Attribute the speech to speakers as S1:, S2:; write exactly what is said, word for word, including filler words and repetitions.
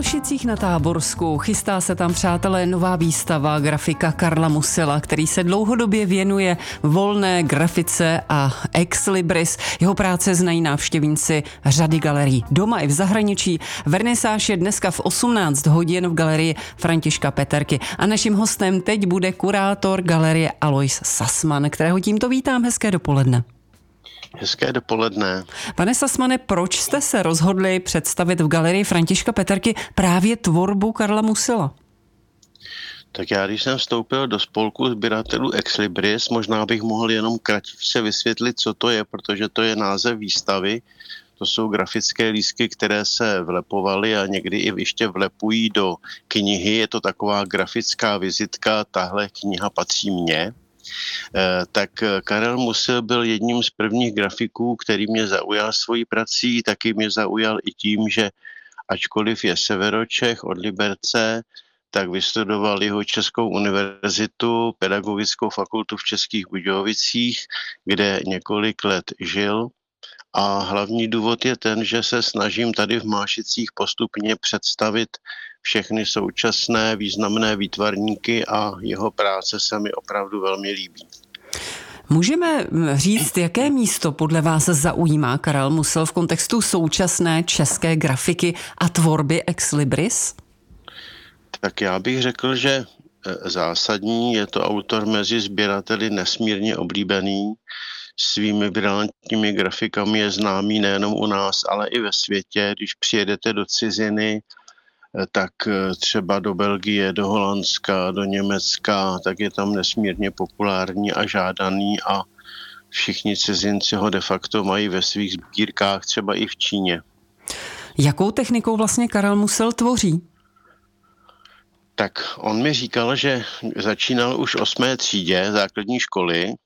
S1: Holšicích na Táborsku chystá se tam, přátelé, nová výstava grafika Karla Musila, který se dlouhodobě věnuje volné grafice a ex libris. Jeho práce znají návštěvníci řady galerií doma i v zahraničí. Vernisáž je dneska v osmnáct hodin v galerii Františka Peterky. A naším hostem teď bude kurátor galerie Alois Sassmann, kterého tímto vítám. Hezké dopoledne.
S2: Hezké dopoledne.
S1: Pane Sassmanne, proč jste se rozhodli představit v galerii Františka Peterky právě tvorbu Karla Musila?
S2: Tak já, když jsem vstoupil do spolku sběratelů Ex Libris, možná bych mohl jenom kratičce vysvětlit, co to je, protože to je název výstavy. To jsou grafické lístky, které se vlepovaly a někdy i ještě vlepují do knihy. Je to taková grafická vizitka, tahle kniha patří mně. Tak Karel Musil byl jedním z prvních grafiků, který mě zaujal svojí prací, taky mě zaujal i tím, že ačkoliv je severočech od Liberce, tak vystudoval jeho Českou univerzitu, pedagogickou fakultu v Českých Budějovicích, kde několik let žil. A hlavní důvod je ten, že se snažím tady v Mášicích postupně představit všechny současné významné výtvarníky a jeho práce se mi opravdu velmi líbí.
S1: Můžeme říct, jaké místo podle vás zaujímá Karel Musil v kontextu současné české grafiky a tvorby ex libris?
S2: Tak já bych řekl, že zásadní, je to autor mezi sběrateli nesmírně oblíbený. Svými brilantními grafikami je známý nejenom u nás, ale i ve světě. Když přijedete do ciziny, tak třeba do Belgie, do Holandska, do Německa, tak je tam nesmírně populární a žádaný a všichni cizinci ho de facto mají ve svých sbírkách, třeba i v Číně.
S1: Jakou technikou vlastně Karel Musil tvoří?
S2: Tak on mi říkal, že začínal už v osmé třídě základní školy,